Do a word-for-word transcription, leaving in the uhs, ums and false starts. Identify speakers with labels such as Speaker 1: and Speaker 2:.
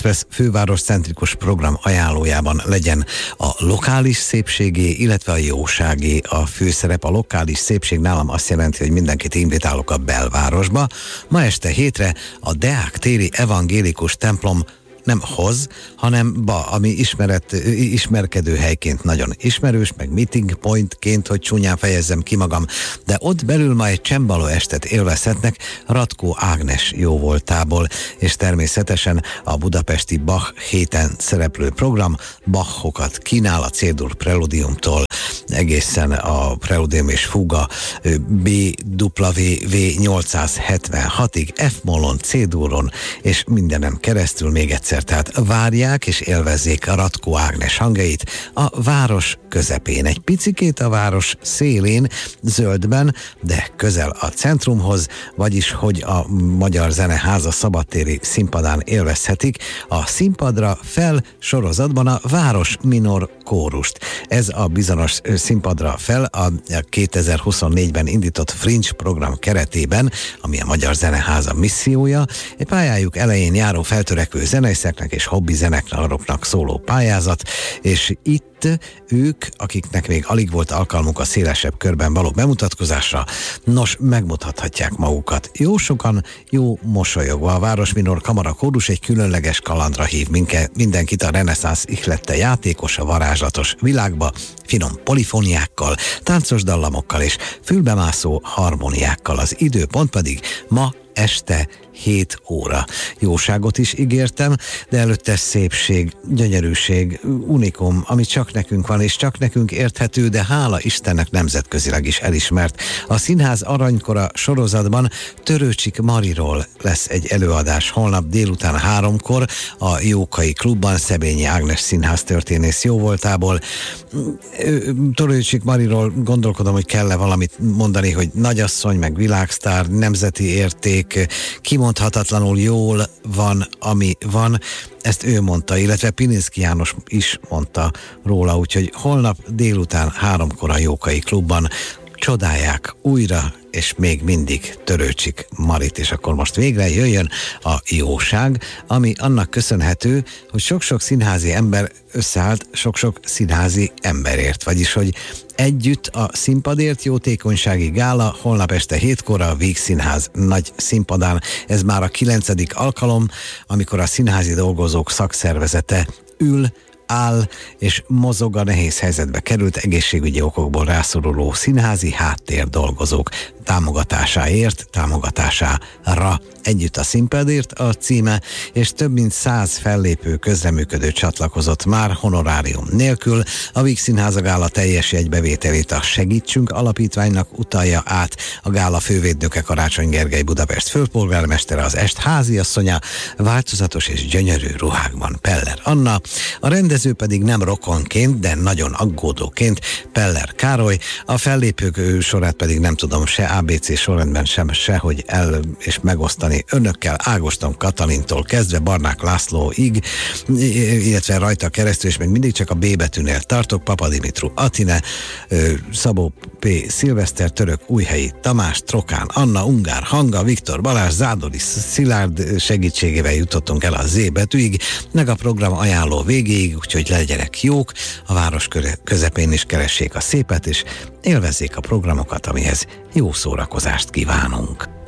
Speaker 1: Express főváros-centrikus program ajánlójában legyen a lokális szépségé, illetve a jóságé a főszerep. A lokális szépség nálam azt jelenti, hogy mindenkit invitálok a belvárosba. Ma este hétre a Deák téri evangélikus templom nem hoz, hanem ba, ami ismeret, ismerkedő helyként nagyon ismerős, meg meeting pointként, hogy csúnyán fejezzem ki magam, de ott belül ma egy csembaló estet élvezhetnek Ratkó Ágnes jóvoltából, és természetesen a budapesti Bach héten szereplő program Bachokat kínál a C-dur Preludiumtól egészen a Preludium és Fuga B W V nyolcszázhetvenhatig, F-mollon, C-duron és mindenem keresztül még egyszer. Tehát várják és élvezzék a Ratkó Ágnes hangjait a város közepén. Egy picikét a város szélén, zöldben, de közel a centrumhoz, vagyis hogy a Magyar Zeneháza szabadtéri színpadán élvezhetik a Színpadra fel sorozatban a Város Minor kórust. Ez a bizonyos Színpadra fel a kétezer-huszonnégyben indított Fringe program keretében, ami a Magyar Zeneháza missziója, egy pályájuk elején járó feltörekvő zenészeknek és hobbi zenekaroknak szóló pályázat, és itt ők, akiknek még alig volt alkalmuk a szélesebb körben való bemutatkozásra, nos, megmutathatják magukat. Jó sokan, jó mosolyogva. A Város Minor Kamara Kórus egy különleges kalandra hív minket, mindenkit a reneszánsz ihlette játékos, a varázslatos világba, finom polifóniákkal, táncos dallamokkal és fülbemászó harmóniákkal. Az időpont pedig ma este hét óra. Jóságot is ígértem, de előtte szépség, gyönyörűség, unikum, ami csak nekünk van, és csak nekünk érthető, de hála Istennek nemzetközileg is elismert. A Színház Aranykora sorozatban Törőcsik Mariról lesz egy előadás holnap délután háromkor a Jókai Klubban, Szebényi Ágnes színház történész jóvoltából. Törőcsik Mariról gondolkodom, hogy kell-e valamit mondani, hogy nagyasszony, meg világsztár, nemzeti érték, kimondhatatlanul jól van, ami van. Ezt ő mondta, illetve Pilinszky János is mondta róla, úgyhogy holnap délután háromkor a Jókai Klubban csodálják újra, és még mindig Törőcsik Marit, és akkor most végre jöjjön a jóság, ami annak köszönhető, hogy sok-sok színházi ember összeállt sok-sok színházi emberért, vagyis hogy együtt a színpadért jótékonysági gála holnap este hétkor a Víg Színház nagy színpadán. Ez már a kilencedik alkalom, amikor a színházi dolgozók szakszervezete ül, áll és mozog a nehéz helyzetbe került egészségügyi okokból rászoruló színházi háttér dolgozók támogatásáért, támogatására. Együtt a színpadért a címe, és több mint száz fellépő közreműködő csatlakozott már honorárium nélkül. A Víg Színház a gála teljes jegybevételét a Segítsünk alapítványnak utalja át. A gála fővédnöke Karácsony Gergely Budapest főpolgármestere, az est háziasszonya, változatos és gyönyörű ruhákban Peller Anna, a rendező pedig nem rokonként, de nagyon aggódóként Peller Károly, a fellépők sorát pedig nem tudom se á bé cé sorrendben sem sehogy el és megosztani önökkel, Ágoston Katalintól kezdve Barnák Lászlóig, illetve rajta keresztül, és még mindig csak a B betűnél tartok, Papadimitru Atine, Szabó P. Szilveszter, Török Újhelyi Tamás, Trokán Anna, Ungár Hanga, Viktor Balázs, Zádori Szilárd segítségével jutottunk el a Z betűig, meg a program ajánló végéig, úgyhogy legyenek jók, a város közepén is keressék a szépet, és élvezzék a programokat, amihez jó szórakozást kívánunk.